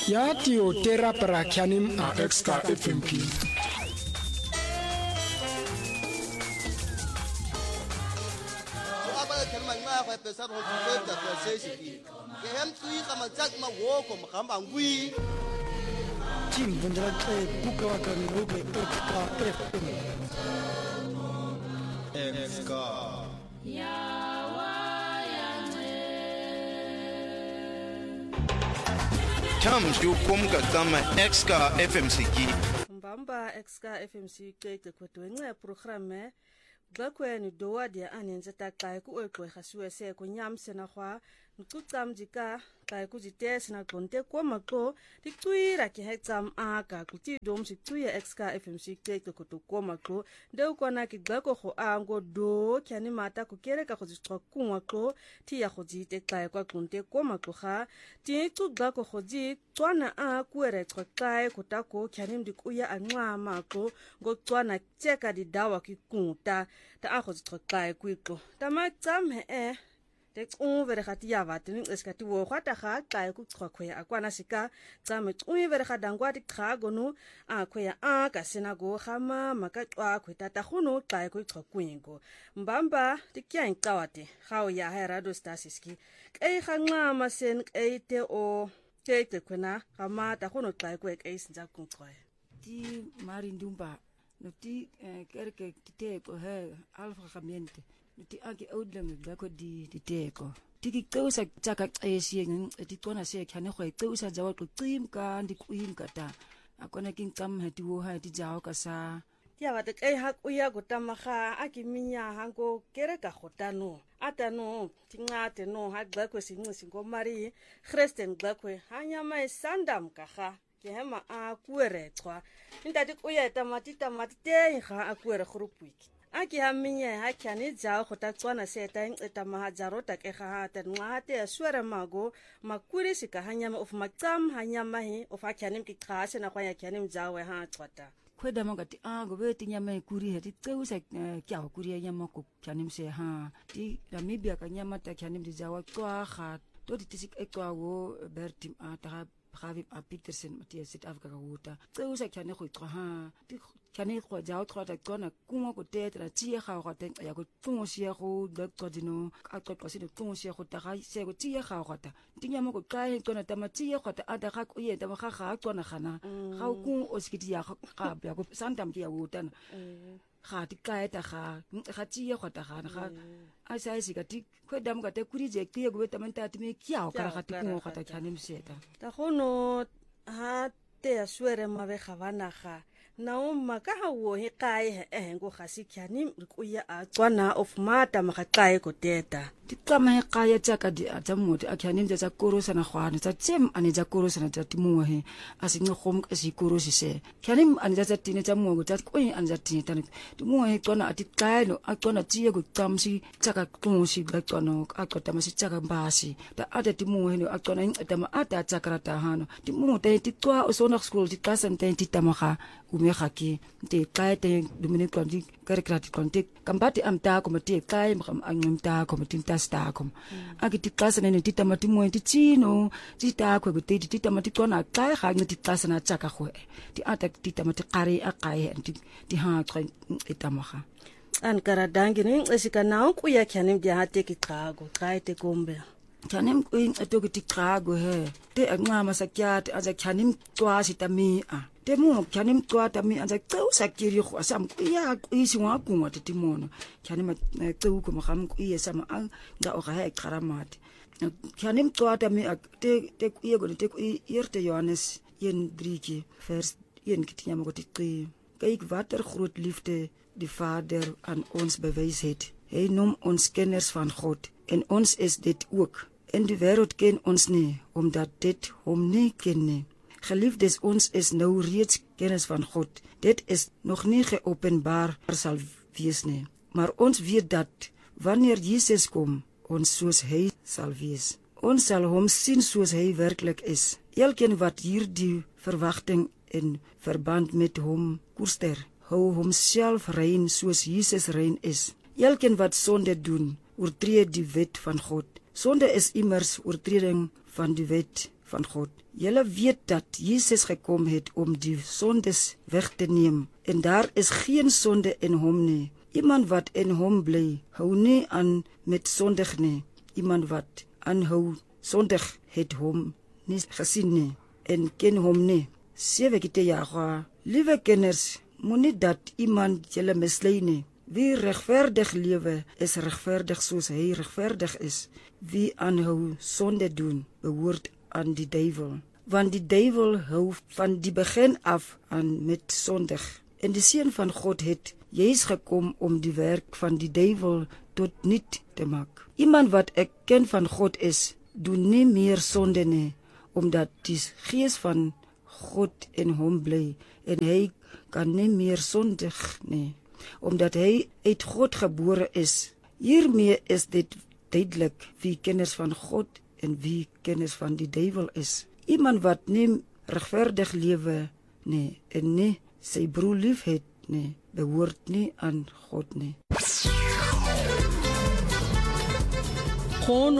ya tiotera perakyanim a exka FMP. Tams yu kumka kama exka FMCG. Mbamba exka FMC kete kwetwenye programe Glakweni doa dia anenze takai ku ekwe khaswe se ku nyamse na khwa ntutsam jika kai ku jites na konte ko maklo titwira ki hetsam aka ku ti dom si tuya exka FMC kete ko to ko maklo de ko na ki glako kho ango do kyani mata ku kere ka khu jitwa ku maklo ti ya khu jite kai kwa konte ko maklo kha ti tu glako khu ji tswana a ku ere tswa kai ku ta ko kyani ndi ku ya anwa maklo go tswana tseka di dawa ki kunta ta akho tshoqae kwiko tama tsam he te tsuvere khati ya vatini eskati wo khata kha qae ku tshokhwe akwana sika tsame tsuvere khadangwa ti khago no akhwe a ka sina go khama maka qwa khwe tata khunu qae ku tshokwingo mbamba ti kyan qawate khaw ya ha radio stasiski kai khanqa masen kai te o te kwena khama ta khunu qae ku kai sinja ku qwa ti mari ndumba Nuti kerke titeko he alfa khamiente nuti ake odlem bako di titeko tiki qeusa tsaka xesieng etitona se khane khwe qeusa jawa qim ka ndi kuim kata akona king tsam hati wo ha ti jawo ka sa ya ba te kai ha uya go tamaga akiminya hango kereka khotano atano tingate no ha gbakwe sinqisi ngomari Christian gbakwe hanya mai sandam kaga Kehema a kuere tswa intati kuya tamati te ga a kuere groepwiki aki ha minye ha kyani ja go ta tswana seta eta mahajarota ke ga ta ngate a swere mago makuri sika hanyama of matsam hanyama he of akyani ki khase na kwa yakyani mjawe ha tswata kweda mangati go beti nyama kuri he ti tseusa kya kuri nyama ko kyani mse ha ti Namibia ka nyama ta kyani mjawa kwa ga to ti tisik ekwa wo bertim ata Ravi Peterson Matthias South Africa wuta tseusa kyane go tswa ha ti kyane go ja o tswa tsona kuma go tetra tsie ga go teng ya go tsosia go doctor dino ka tswa se tsosia go ta ga se go tsie ga go ta tinya mo go kae tsona ta matsie go ta ada ga go ye ta ga ga tsona gana ga o ku o skiti ya ga ya go santam ki ya wuta na ga ti kae ta ga tsie go ta ga a sa isi ka ti kweda mo ka te kuri je ki go ta menta ti me kiao ka ga ti ku go ta kyane mseta ta gono ha te a swere mabe gabana ga na maka ha wo he kae go ga se kyane ku ya a tswana of mata maga kae go teta ti kama he kae tsaka di a tsamoti a kyane mtsa korosa na gwana tsa tsem ane tsa korosa na tsa timo he a se ngom ka se korosi se kyane ane tsa tine tsa mo go tsa ko ane tsa tine tane timo he tswana a ti kae no a tswana tsie go tsamsi tsaka tlosi ba tswana a tsota masi tsaka mbasi ta ate timo he no a tswana tama ata tsaka ta hano timo te ti twa o sona school ti tasa nte ti tamaga umega ke te kae te Dominic Kwandi karikrat kontek kambati amta ko mate kae makam angimta ko matinta sta ko akiti klasa ne ti tamati mo ti chino ti ta ko te ti tamati kona kae ga ngiti klasa na tsaka go ti ata ti tamati qari a kae ti ha tsa etamaga an karadangi ni esika na ku ya kyane mdia hate ki qago kae te kombe kyane ku ato ki qago he te angama sakyat aza kyane twa sitami a te mo kyane twa tami aza tsausa kiri go asam ku ya isi wa ku wa te timono kyane ma tsu ko mo kham ku ye sama ang ga o ga ha karamati kyane twa tami te ku ye go te ku irte Johannes 1:3 vers 1 kitinya mo te kyk watter groot liefde die Vader aan ons bewys het. Hy noem ons kenners van God en ons is dit ook. En die wêreld ken ons nie omdat dit hom nie ken nie. Geliefdes, ons is nou reeds kennis van God. Dit is nog nie geopenbaar sal wees nie. Maar ons weet dat wanneer Jesus kom, ons soos hy sal wees. Ons sal hom sien soos hy werklik is. Elkeen wat hierdie verwagting in verband met hom koester, hou homself rein soos Jesus rein is. Elkeen wat sonde doen, oortree die wet van God. Sonde is immers oortreding van die wet van God. Julle weet dat Jesus gekom het om die sondes weg te neem, en daar is geen sonde in hom nie. Iemand wat in hom bly, hou nie aan met sondig nie. Iemand wat aanhou sondig het hom nie gesien nie, en ken hom nie. 7 kite jaga, liewe kinders, moenie dat iemand julle mislei nie. Wie regverdig lewe, is regverdig soos hy regverdig is. Wie aanhou sonde doen, behoort aan die duiwel. Want die duiwel hou van die begin af aan met sondig. En die Seun van God het juis gekom om die werk van die duiwel tot niet te maak. Iemand wat erken van God is, doen nie meer sonde nie, omdat die Gees van God in hom bly, en hy kan nie meer sondig nie, omdat hy uit God gebore is. Hiermee is dit duidelik wie kinders van God en wie kinders van die duiwel is. Iemand wat nie regverdig lewe nie, en nie sy broer lief het nie, behoort nie aan God nie. Gewoon